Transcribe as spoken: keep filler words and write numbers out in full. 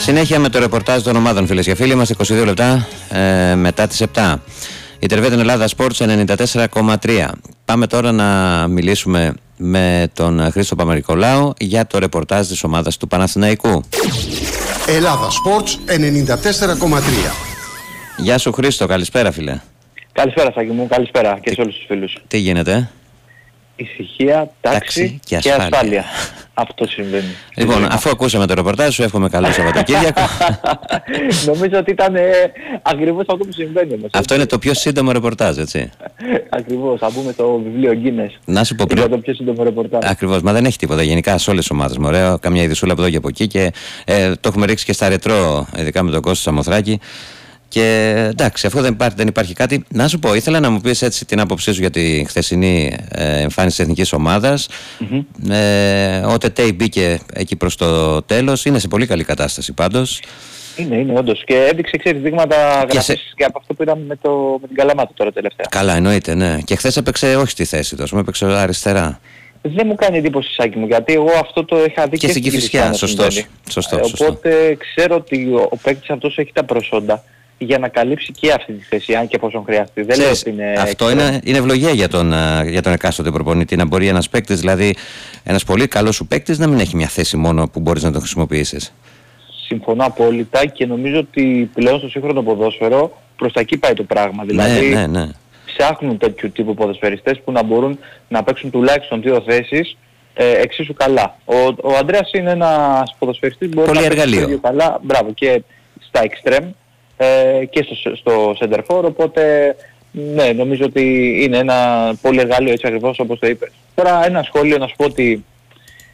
Συνέχεια με το ρεπορτάζ των ομάδων, φίλες και φίλοι μας, είκοσι δύο λεπτά ε, μετά τις επτά. Η Τερβέτεν Ελλάδα Sports ενενήντα τέσσερα κόμμα τρία. Πάμε τώρα να μιλήσουμε με τον Χρήστο Παπα-Νικολάου για το ρεπορτάζ της ομάδας του Παναθηναϊκού. Ελλάδα Sports ενενήντα τέσσερα κόμμα τρία. Γεια σου Χρήστο, καλησπέρα φίλε. Καλησπέρα Σάκη μου, καλησπέρα και σε όλους τους φίλους. Τι γίνεται? Ησυχία, τάξη, τάξη και ασφάλεια. Και ασφάλεια. Αυτό συμβαίνει. Λοιπόν, αφού ακούσαμε το ρεπορτάζ σου, εύχομαι καλό Σαββατοκύριακο. Νομίζω ότι ήταν ε, ακριβώς αυτό που συμβαίνει όμως. Αυτό είναι το πιο σύντομο ρεπορτάζ, έτσι. Ακριβώς, θα μπούμε στο βιβλίο Guinness. Να σου πω πριν. Για το πιο σύντομο ρεπορτάζ. Ακριβώς, μα δεν έχει τίποτα γενικά σε όλες τις ομάδες. Ωραίο, καμιά ειδισούλα από εδώ και από εκεί και ε, το έχουμε ρίξει και στα ρετρό, ειδικά με τον Κώστα Σαμοθράκη. Και εντάξει, αφού δεν υπάρχει, δεν υπάρχει κάτι, να σου πω, ήθελα να μου πεις έτσι την άποψή σου για τη χθεσινή ε, εμφάνιση της εθνικής ομάδας. Mm-hmm. Ε, ο Τετέι μπήκε εκεί προς το τέλος, είναι σε πολύ καλή κατάσταση πάντως. Είναι, είναι όντως και έδειξε ξέρεις δείγματα γραφής και, σε... και από αυτό που είδαμε με, το, με την Καλαμάτα τώρα τελευταία. Καλά, εννοείται, ναι. Και χθες έπαιξε όχι στη θέση του, ας πούμε, έπαιξε αριστερά. Δεν μου κάνει εντύπωση Σάκη μου, γιατί εγώ αυτό το είχα δει και, και στην Κηφισιά, σωστός. Σωστό, σωστό. Οπότε ξέρω ότι ο, ο παίκτης αυτός έχει τα προσόντα για να καλύψει και αυτή τη θέση, αν και εφόσον χρειαστεί. Δεν λέω ότι είναι αυτό είναι, είναι ευλογία για τον, για τον εκάστοτε προπονητή, να μπορεί ένας παίκτης, δηλαδή ένας πολύ καλός σου παίκτης, να μην έχει μια θέση μόνο που μπορείς να τον χρησιμοποιήσεις. Συμφωνώ απόλυτα και νομίζω ότι πλέον στο σύγχρονο ποδόσφαιρο προς τα εκεί πάει το πράγμα. Δηλαδή ναι, ναι, ναι. ψάχνουν τέτοιου τύπου ποδοσφαιριστές που να μπορούν να παίξουν τουλάχιστον δύο θέσεις ε, εξίσου καλά. Ο, ο Ανδρέας είναι ένας ποδοσφαιριστής που μπορεί πολύ να εργαλείο. παίξει καλά, μπράβο, και στα extreme ε, και στο, στο center for, οπότε ναι, νομίζω ότι είναι ένα πολύ εργαλείο, έτσι ακριβώς όπως το είπες. Τώρα ένα σχόλιο να σου πω ότι